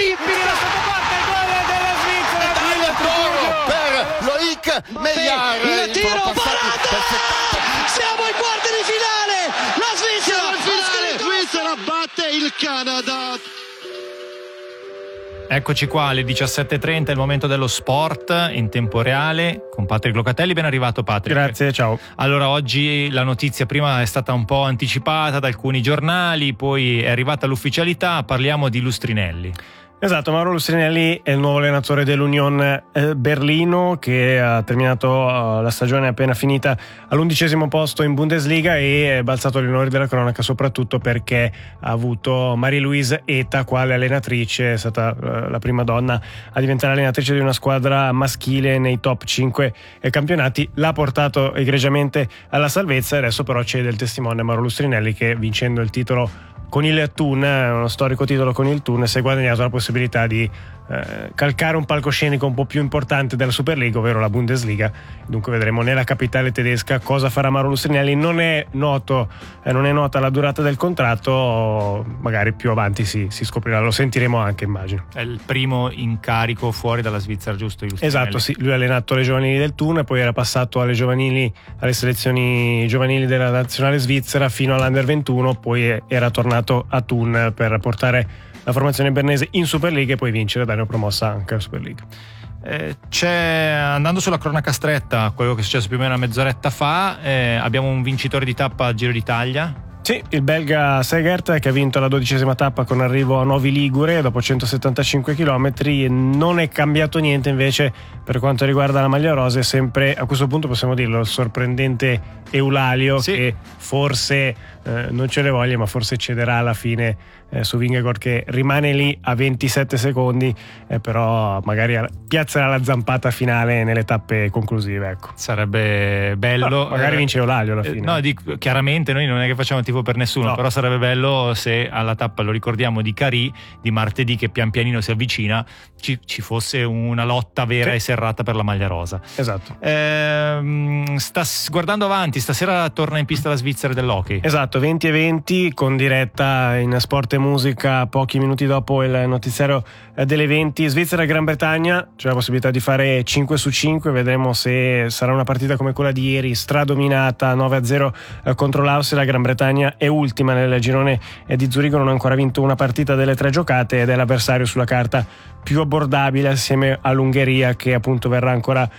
incredibile la seconda parte, gol della Svizzera. Il gol per Loïc Meillard. Il tiro, siamo ai quarti di finale. La Svizzera batte il Canada. Eccoci qua alle 17:30, è il momento dello sport in tempo reale con Patrick Locatelli. Ben arrivato, Patrick. Grazie, ciao. Allora, oggi la notizia prima è stata un po' anticipata da alcuni giornali, poi è arrivata l'ufficialità, parliamo di Lustrinelli. Esatto, Mauro Lustrinelli è il nuovo allenatore dell'Union Berlino, che ha terminato la stagione appena finita all'11° posto in Bundesliga e è balzato agli onori della cronaca soprattutto perché ha avuto Marie-Louise Eta quale allenatrice, è stata la prima donna a diventare allenatrice di una squadra maschile nei top 5 campionati, l'ha portato egregiamente alla salvezza e adesso però cede il testimone a Mauro Lustrinelli che, vincendo il titolo con il Thun, uno storico titolo con il Thun, si è guadagnato la possibilità di calcare un palcoscenico un po' più importante della Superliga, ovvero la Bundesliga. Dunque vedremo nella capitale tedesca cosa farà Mauro Lustrinelli. Non è nota la durata del contratto, magari più avanti si scoprirà, lo sentiremo anche, immagino. È il primo incarico fuori dalla Svizzera, giusto? Esatto, sì, lui ha allenato le giovanili del Thun, poi era passato alle selezioni giovanili della nazionale svizzera fino all'Under 21, poi era tornato a Thun per portare la formazione bernese in Superliga e poi vincere, da promossa anche la Superliga. Andando sulla cronaca stretta, quello che è successo più o meno una mezz'oretta fa, abbiamo un vincitore di tappa al Giro d'Italia. Sì, il belga Segert, che ha vinto la 12ª tappa con arrivo a Novi Ligure dopo 175 km. Non è cambiato niente invece per quanto riguarda la maglia rosa, è sempre, a questo punto possiamo dirlo, il sorprendente Eulalio, sì, che forse non ce le voglia, ma forse cederà alla fine su Vingegaard, che rimane lì a 27 secondi, però magari piazzerà la zampata finale nelle tappe conclusive, ecco. Sarebbe bello, no, magari vince Eulalio alla fine. No, chiaramente noi non è che facciamo tifo per nessuno, no, però sarebbe bello se alla tappa, lo ricordiamo, di Carì di martedì, che pian pianino si avvicina, ci fosse una lotta vera, sì, e serrata per la maglia rosa. Esatto. Guardando avanti, stasera torna in pista la Svizzera dell'hockey. Esatto, 20:20 con diretta in Sport e Musica pochi minuti dopo il notiziario delle 20. Svizzera e Gran Bretagna, c'è la possibilità di fare 5 su 5, vedremo se sarà una partita come quella di ieri, stradominata 9-0 contro l'Austria. La Gran Bretagna è ultima nel girone di Zurigo, non ha ancora vinto una partita delle 3 giocate ed è l'avversario sulla carta più abbordabile assieme all'Ungheria, che appunto verrà ancora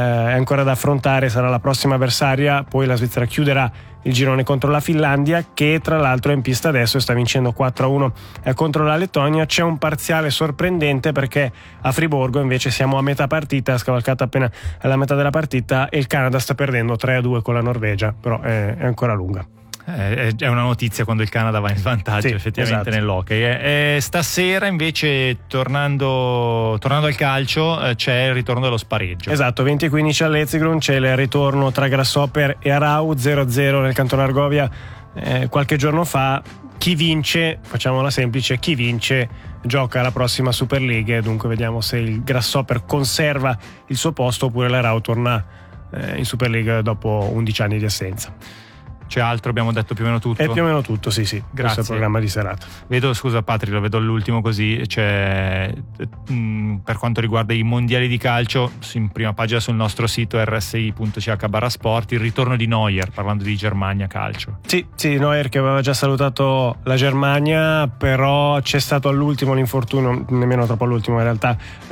da affrontare, sarà la prossima avversaria. Poi la Svizzera chiuderà il girone contro la Finlandia, che tra l'altro è in pista adesso e sta vincendo 4-1 contro la Lettonia. C'è un parziale sorprendente perché a Friburgo invece siamo a metà partita, scavalcata appena alla metà della partita, e il Canada sta perdendo 3-2 con la Norvegia, però è ancora lunga. È una notizia quando il Canada va in vantaggio, sì, effettivamente, esatto, nell'hockey. Stasera invece, tornando al calcio, c'è il ritorno dello spareggio. Esatto, 20:15 all'Ezigrun c'è il ritorno tra Grasshopper e Arau, 0-0 nel Canton Argovia qualche giorno fa. Chi vince, facciamola semplice, chi vince gioca la prossima Super League, dunque vediamo se il Grasshopper conserva il suo posto oppure l'Arau torna in Super League dopo 11 anni di assenza. C'è altro? Abbiamo detto più o meno tutto? È più o meno tutto, sì. Grazie. Questo è il programma di serata. Vedo, scusa Patri, lo vedo l'ultimo così, c'è per quanto riguarda i mondiali di calcio, in prima pagina sul nostro sito rsi.ch/sport, il ritorno di Neuer, parlando di Germania calcio. Sì, Neuer che aveva già salutato la Germania, però c'è stato all'ultimo l'infortunio, nemmeno troppo all'ultimo in realtà,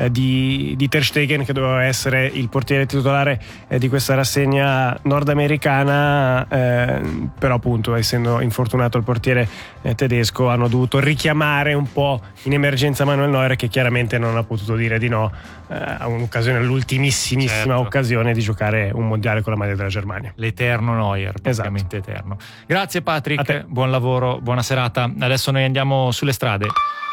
di Ter Stegen, che doveva essere il portiere titolare di questa rassegna nordamericana, però appunto essendo infortunato il portiere tedesco hanno dovuto richiamare un po' in emergenza Manuel Neuer, che chiaramente non ha potuto dire di no a un'occasione, l'ultimissimissima occasione di giocare un mondiale con la maglia della Germania. L'eterno Neuer, praticamente, esatto, eterno. Grazie Patrick, buon lavoro, buona serata. Adesso noi andiamo sulle strade.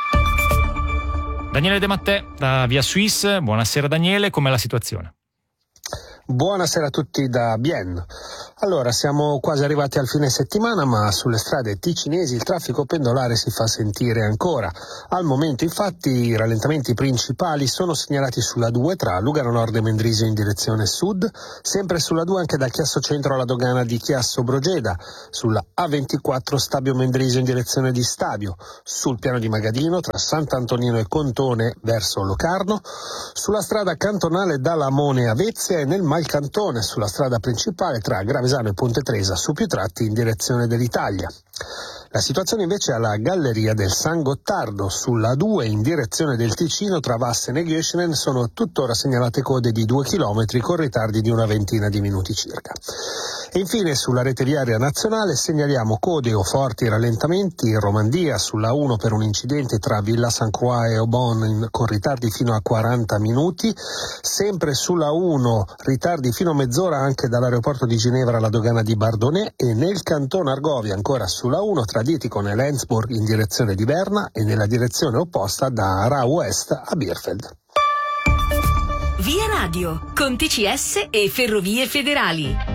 Daniele De Mattè da Via Suisse, buonasera Daniele, com'è la situazione? Buonasera a tutti da Bienne. Allora, siamo quasi arrivati al fine settimana, ma sulle strade ticinesi il traffico pendolare si fa sentire ancora. Al momento, infatti, i rallentamenti principali sono segnalati sulla 2 tra Lugano Nord e Mendrisio in direzione sud, sempre sulla 2 anche da Chiasso Centro alla dogana di Chiasso Brogeda, sulla A24 Stabio Mendrisio in direzione di Stabio, sul piano di Magadino tra Sant'Antonino e Contone verso Locarno, sulla strada cantonale da Lamone a Vezia e nel Malcantone sulla strada principale tra Gravesano e Ponte Tresa su più tratti in direzione dell'Italia. La situazione invece alla Galleria del San Gottardo sulla 2 in direzione del Ticino tra Vassen e Göschenen sono tuttora segnalate code di 2 km con ritardi di una ventina di minuti circa. E infine sulla rete viaria nazionale segnaliamo code o forti rallentamenti in Romandia sulla 1 per un incidente tra Villa San Croix e Aubonne con ritardi fino a 40 minuti, sempre sulla 1 ritardi fino a mezz'ora anche dall'aeroporto di Ginevra alla dogana di Bardonnet e nel Cantone Argovia ancora sulla 1 tra Dietikon e Lenzburg in direzione di Berna e nella direzione opposta da Arau Est a Birfeld. Via Radio con TCS e Ferrovie Federali.